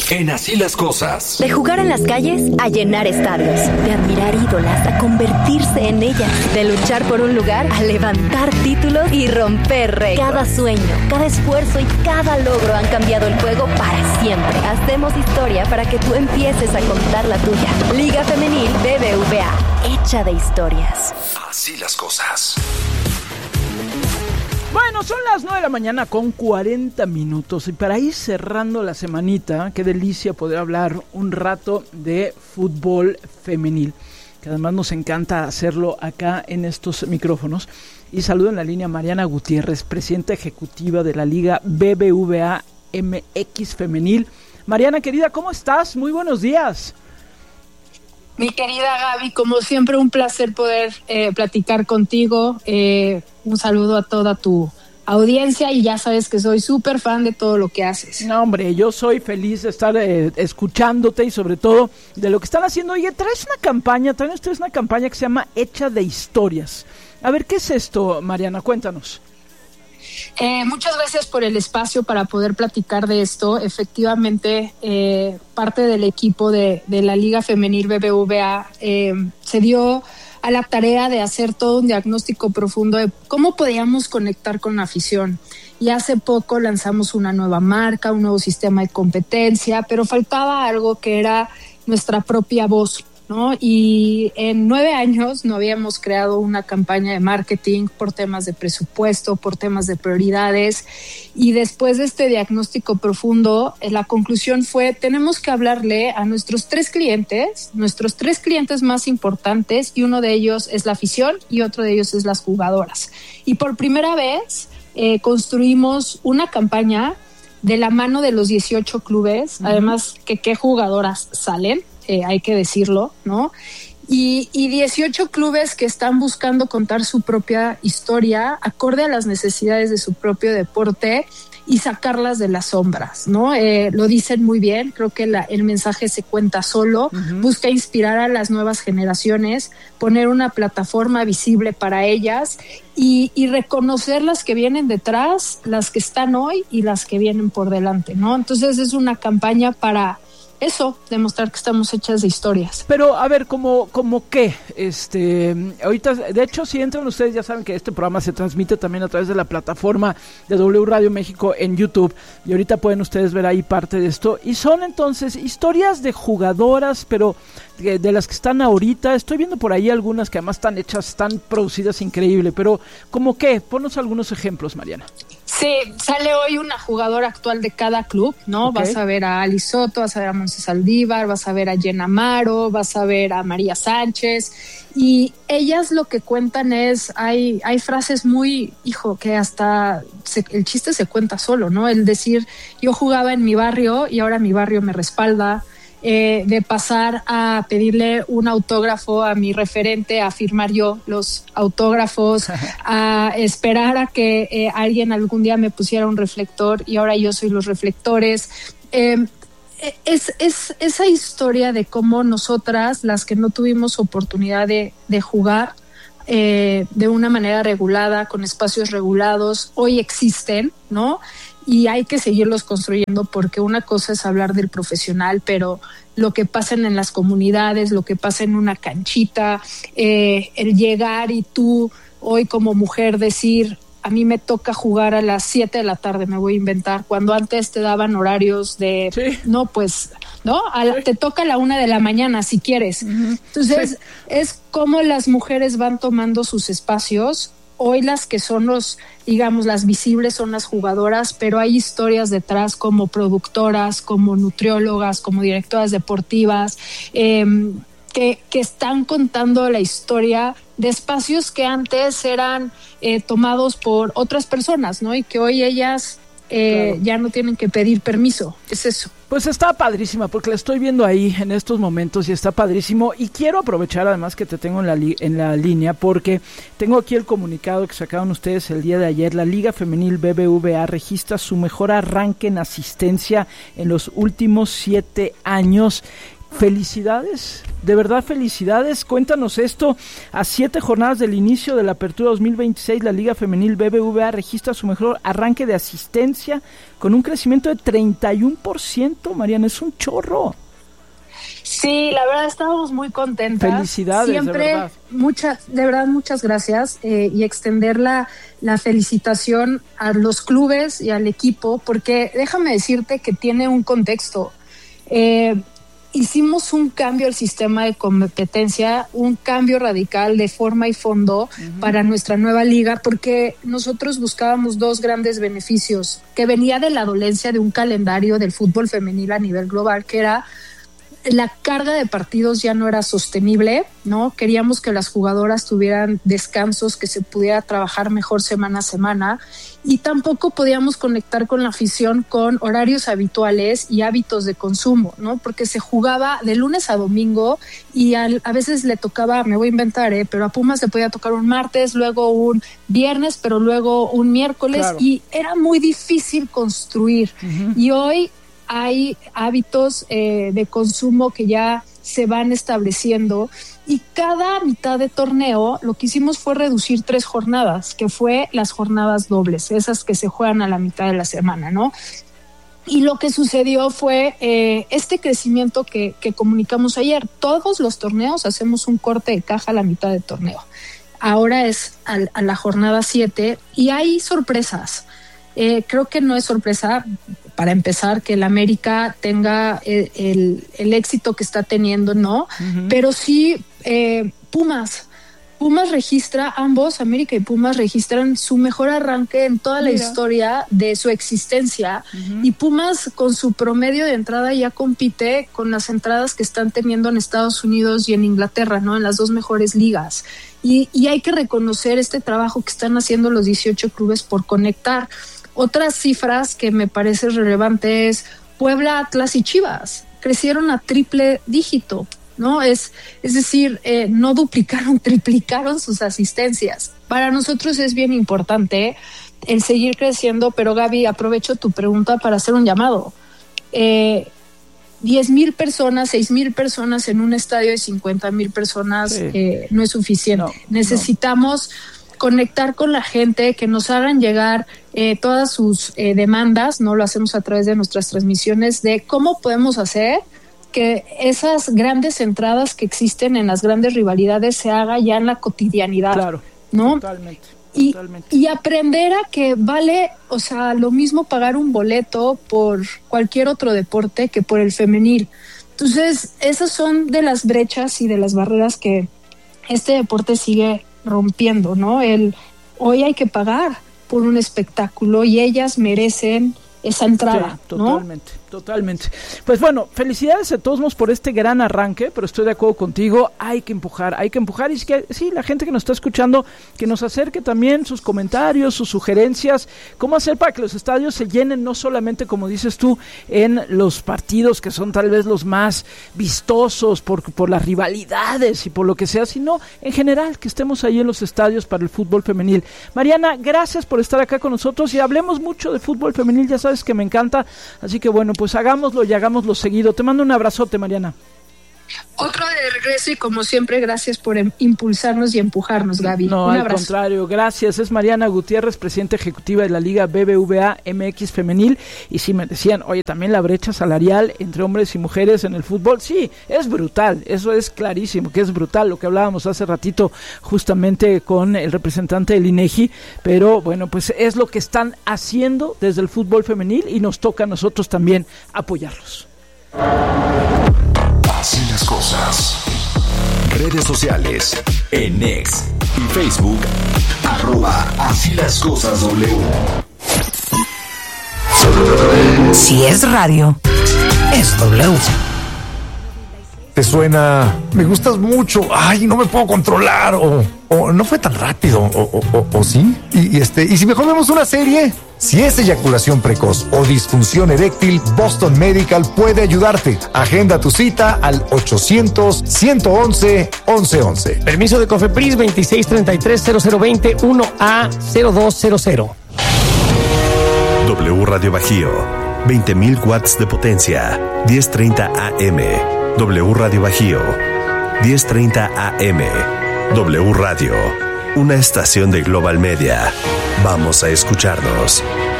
En Así las Cosas. De jugar en las calles a llenar estadios. De admirar ídolas a convertirse en ellas. De luchar por un lugar a levantar títulos y romper récords. Cada sueño, cada esfuerzo y cada logro han cambiado el juego para siempre. Hacemos historia para que tú empieces a contar la tuya. Liga Femenil BBVA. Hecha de historias. Así las cosas. Bueno, son las 9 de la mañana con 40 minutos y para ir cerrando la semanita, qué delicia poder hablar un rato de fútbol femenil, que además nos encanta hacerlo acá en estos micrófonos. Y saludo en la línea a Mariana Gutiérrez, presidenta ejecutiva de la Liga BBVA MX Femenil. Mariana, querida, ¿cómo estás? Muy buenos días. Mi querida Gaby, como siempre un placer poder platicar contigo. Un saludo a toda tu audiencia y ya sabes que soy súper fan de todo lo que haces. No, hombre, yo soy feliz de estar escuchándote y sobre todo de lo que están haciendo. Oye, traen ustedes una campaña que se llama Hecha de Historias. A ver, ¿qué es esto, Mariana? Cuéntanos. Muchas gracias por el espacio para poder platicar de esto. Efectivamente, parte del equipo de la Liga Femenil BBVA se dio a la tarea de hacer todo un diagnóstico profundo de cómo podíamos conectar con la afición. Y hace poco lanzamos una nueva marca, un nuevo sistema de competencia, pero faltaba algo que era nuestra propia voz, ¿no? Y en 9 años no habíamos creado una campaña de marketing por temas de presupuesto, por temas de prioridades, y después de este diagnóstico profundo, la conclusión fue: tenemos que hablarle a nuestros tres clientes más importantes, y uno de ellos es la afición y otro de ellos es las jugadoras. Y por primera vez construimos una campaña de la mano de los 18 clubes, además que qué jugadoras salen, hay que decirlo, ¿no? Y 18 clubes que están buscando contar su propia historia acorde a las necesidades de su propio deporte y sacarlas de las sombras, ¿no? Lo dicen muy bien, creo que el mensaje se cuenta solo, busca inspirar a las nuevas generaciones, poner una plataforma visible para ellas y reconocer las que vienen detrás, las que están hoy y las que vienen por delante, ¿no? Entonces es una campaña para eso, demostrar que estamos hechas de historias. Pero, a ver, ¿cómo qué? Ahorita, de hecho, si entran ustedes, ya saben que este programa se transmite también a través de la plataforma de W Radio México en YouTube, y ahorita pueden ustedes ver ahí parte de esto, y son entonces historias de jugadoras, pero de las que están ahorita. Estoy viendo por ahí algunas que además están hechas, están producidas increíble, pero ¿cómo qué? Ponnos algunos ejemplos, Mariana. Sí, sale hoy una jugadora actual de cada club, ¿no? Okay. Vas a ver a Ali Soto, vas a ver a Montse Saldívar, vas a ver a Jenna Amaro, vas a ver a María Sánchez, y ellas lo que cuentan es, hay frases muy, que hasta el chiste se cuenta solo, ¿no? El decir, yo jugaba en mi barrio y ahora mi barrio me respalda. De pasar a pedirle un autógrafo a mi referente, a firmar yo los autógrafos, a esperar a que alguien algún día me pusiera un reflector y ahora yo soy los reflectores. Es esa historia de cómo nosotras, las que no tuvimos oportunidad de jugar de una manera regulada, con espacios regulados, hoy existen, ¿no? Y hay que seguirlos construyendo, porque una cosa es hablar del profesional, pero lo que pasa en las comunidades, lo que pasa en una canchita, el llegar y tú hoy como mujer decir, a mí me toca jugar a las 7 de la tarde, me voy a inventar, cuando antes te daban horarios de, sí. No, pues, ¿no? Te toca a la 1 de la mañana si quieres. Entonces, sí. Es como las mujeres van tomando sus espacios. Hoy las que son las visibles son las jugadoras, pero hay historias detrás como productoras, como nutriólogas, como directoras deportivas, que están contando la historia de espacios que antes eran tomados por otras personas, ¿no? Y que hoy ellas claro. Ya no tienen que pedir permiso, es eso. Pues está padrísima, porque la estoy viendo ahí en estos momentos y está padrísimo, y quiero aprovechar además que te tengo en la línea, porque tengo aquí el comunicado que sacaron ustedes el día de ayer. La Liga Femenil BBVA registra su mejor arranque en asistencia en los últimos 7 años. felicidades, de verdad felicidades. Cuéntanos esto: a 7 jornadas del inicio de la apertura 2026, la Liga Femenil BBVA registra su mejor arranque de asistencia con un crecimiento de 31%, Mariana, es un chorro. Sí, la verdad estábamos muy contentas. Felicidades, siempre, de verdad. Muchas gracias, y extender la felicitación a los clubes y al equipo, porque déjame decirte que tiene un contexto. Hicimos un cambio al sistema de competencia, un cambio radical de forma y fondo para nuestra nueva liga, porque nosotros buscábamos 2 grandes beneficios, que venía de la dolencia de un calendario del fútbol femenil a nivel global, que era la carga de partidos ya no era sostenible, ¿no? Queríamos que las jugadoras tuvieran descansos, que se pudiera trabajar mejor semana a semana, y tampoco podíamos conectar con la afición con horarios habituales y hábitos de consumo, ¿no? Porque se jugaba de lunes a domingo y a veces le tocaba, me voy a inventar, pero a Pumas le podía tocar un martes, luego un viernes, pero luego un miércoles, claro. Y era muy difícil construir. Y hoy hay hábitos de consumo que ya se van estableciendo, y cada mitad de torneo lo que hicimos fue reducir 3 jornadas, que fue las jornadas dobles, esas que se juegan a la mitad de la semana, ¿no? Y lo que sucedió fue este crecimiento que comunicamos ayer. Todos los torneos hacemos un corte de caja a la mitad del torneo. Ahora es a la jornada 7 y hay sorpresas. Creo que no es sorpresa, para empezar, que el América tenga el éxito que está teniendo, ¿no? Pero sí, Pumas registra, ambos, América y Pumas, registran su mejor arranque en toda la historia de su existencia. Y Pumas, con su promedio de entrada, ya compite con las entradas que están teniendo en Estados Unidos y en Inglaterra, ¿no? En las 2 mejores ligas. Y hay que reconocer este trabajo que están haciendo los 18 clubes por conectar. Otras cifras que me parece relevante es Puebla, Atlas y Chivas. Crecieron a triple dígito, ¿no? Es decir, no duplicaron, triplicaron sus asistencias. Para nosotros es bien importante el seguir creciendo, pero Gaby, aprovecho tu pregunta para hacer un llamado. 10,000 personas, 6,000 personas en un estadio de 50,000 personas no es suficiente. Necesitamos conectar con la gente, que nos hagan llegar todas sus demandas, ¿no? Lo hacemos a través de nuestras transmisiones, de cómo podemos hacer que esas grandes entradas que existen en las grandes rivalidades se haga ya en la cotidianidad, claro, ¿no? Totalmente. Y aprender a que vale, o sea, lo mismo pagar un boleto por cualquier otro deporte que por el femenil. Entonces, esas son de las brechas y de las barreras que este deporte sigue rompiendo, ¿no? Hoy hay que pagar por un espectáculo y ellas merecen esa entrada, sí, totalmente. Pues bueno, felicidades a todos por este gran arranque, pero estoy de acuerdo contigo, hay que empujar, y es que sí, la gente que nos está escuchando, que nos acerque también sus comentarios, sus sugerencias, cómo hacer para que los estadios se llenen, no solamente, como dices tú, en los partidos que son tal vez los más vistosos por las rivalidades y por lo que sea, sino en general, que estemos ahí en los estadios para el fútbol femenil. Mariana, gracias por estar acá con nosotros y hablemos mucho de fútbol femenil, ya sabes que me encanta, así que bueno, pues hagámoslo y hagámoslo seguido. Te mando un abrazote, Mariana. Otro de regreso, y como siempre, gracias por impulsarnos y empujarnos, Gaby. No, al contrario, gracias. Es Mariana Gutiérrez, presidenta ejecutiva de la Liga BBVA MX Femenil. Y sí, me decían, oye, también la brecha salarial entre hombres y mujeres en el fútbol, sí, es brutal, eso es clarísimo, que es brutal, lo que hablábamos hace ratito justamente con el representante del INEGI, pero bueno, pues es lo que están haciendo desde el fútbol femenil y nos toca a nosotros también apoyarlos. Así las cosas. Redes sociales en X y Facebook @Así las cosas W. Si es radio, es W. Te suena, me gustas mucho, ay, no me puedo controlar, o no fue tan rápido, o sí, y si mejor vemos una serie. Si es eyaculación precoz o disfunción eréctil, Boston Medical puede ayudarte. Agenda tu cita al 800-111-1111. Permiso de Cofepris 2633-0020 1A0200. W Radio Bajío, 20,000 watts de potencia, 1030 AM. W Radio Bajío, 10:30 AM. W Radio, una estación de Global Media. Vamos a escucharnos.